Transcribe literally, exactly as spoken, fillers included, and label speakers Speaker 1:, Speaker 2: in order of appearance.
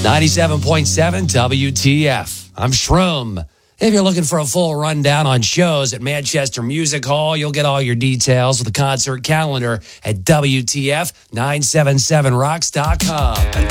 Speaker 1: ninety-seven point seven W T F. I'm Shroom. If you're looking for a full rundown on shows at Manchester Music Hall, you'll get all your details with the concert calendar at W T F nine seven seven rocks dot com.